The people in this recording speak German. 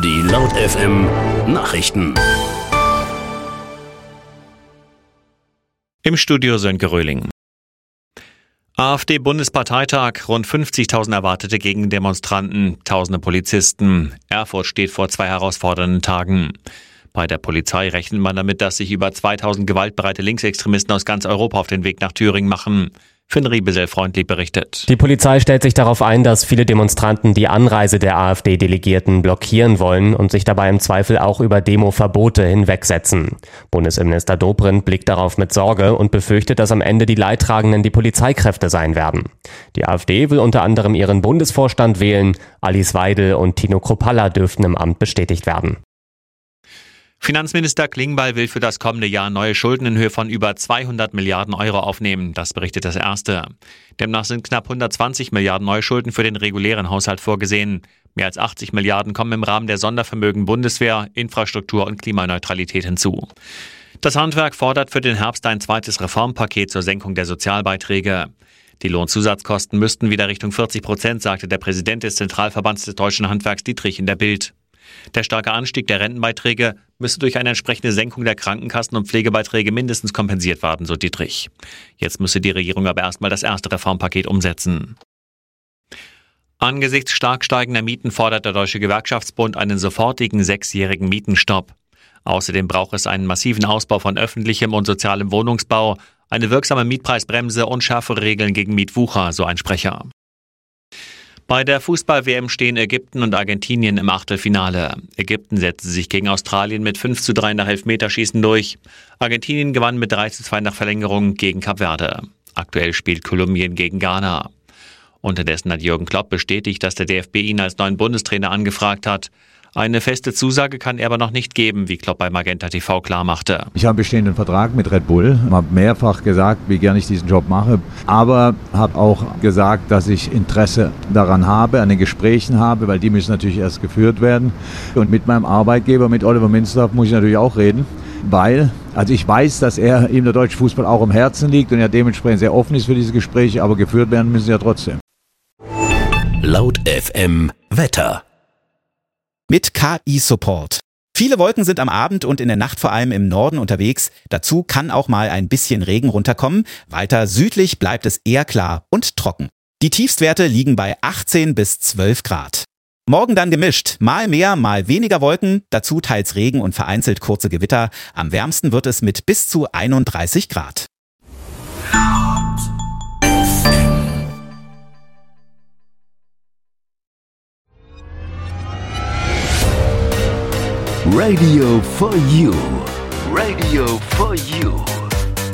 Die Laut FM Nachrichten. Im Studio Sönke Röhling. AfD-Bundesparteitag, rund 50.000 erwartete Gegendemonstranten, tausende Polizisten. Erfurt steht vor 2 herausfordernden Tagen. Bei der Polizei rechnet man damit, dass sich über 2000 gewaltbereite Linksextremisten aus ganz Europa auf den Weg nach Thüringen machen. Finn Riebesel-Freundlich berichtet. Die Polizei stellt sich darauf ein, dass viele Demonstranten die Anreise der AfD-Delegierten blockieren wollen und sich dabei im Zweifel auch über Demoverbote hinwegsetzen. Bundesinnenminister Dobrindt blickt darauf mit Sorge und befürchtet, dass am Ende die Leidtragenden die Polizeikräfte sein werden. Die AfD will unter anderem ihren Bundesvorstand wählen. Alice Weidel und Tino Kruppalla dürften im Amt bestätigt werden. Finanzminister Klingbeil will für das kommende Jahr neue Schulden in Höhe von über 200 Milliarden Euro aufnehmen. Das berichtet das Erste. Demnach sind knapp 120 Milliarden neue Schulden für den regulären Haushalt vorgesehen. Mehr als 80 Milliarden kommen im Rahmen der Sondervermögen Bundeswehr, Infrastruktur und Klimaneutralität hinzu. Das Handwerk fordert für den Herbst ein zweites Reformpaket zur Senkung der Sozialbeiträge. Die Lohnzusatzkosten müssten wieder Richtung 40%, sagte der Präsident des Zentralverbands des deutschen Handwerks Dietrich in der Bild. Der starke Anstieg der Rentenbeiträge müsse durch eine entsprechende Senkung der Krankenkassen- und Pflegebeiträge mindestens kompensiert werden, so Dietrich. Jetzt müsse die Regierung aber erstmal das erste Reformpaket umsetzen. Angesichts stark steigender Mieten fordert der Deutsche Gewerkschaftsbund einen sofortigen 6-jährigen Mietenstopp. Außerdem braucht es einen massiven Ausbau von öffentlichem und sozialem Wohnungsbau, eine wirksame Mietpreisbremse und schärfere Regeln gegen Mietwucher, so ein Sprecher. Bei der Fußball-WM stehen Ägypten und Argentinien im Achtelfinale. Ägypten setzte sich gegen Australien mit 5:3 nach Elfmeterschießen durch. Argentinien gewann mit 3:2 nach Verlängerung gegen Kap Verde. Aktuell spielt Kolumbien gegen Ghana. Unterdessen hat Jürgen Klopp bestätigt, dass der DFB ihn als neuen Bundestrainer angefragt hat. Eine feste Zusage kann er aber noch nicht geben, wie Klopp bei Magenta TV klarmachte. Ich habe einen bestehenden Vertrag mit Red Bull, habe mehrfach gesagt, wie gerne ich diesen Job mache, aber habe auch gesagt, dass ich Interesse daran habe, an den Gesprächen habe, weil die müssen natürlich erst geführt werden. Und mit meinem Arbeitgeber, mit Oliver Minzlaff, muss ich natürlich auch reden, weil ich weiß, dass ihm der deutsche Fußball auch am Herzen liegt und er dementsprechend sehr offen ist für diese Gespräche, aber geführt werden müssen sie ja trotzdem. Laut FM Wetter. Mit KI-Support. Viele Wolken sind am Abend und in der Nacht vor allem im Norden unterwegs. Dazu kann auch mal ein bisschen Regen runterkommen. Weiter südlich bleibt es eher klar und trocken. Die Tiefstwerte liegen bei 18 bis 12 Grad. Morgen dann gemischt. Mal mehr, mal weniger Wolken. Dazu teils Regen und vereinzelt kurze Gewitter. Am wärmsten wird es mit bis zu 31 Grad. Radio for You. Radio for You.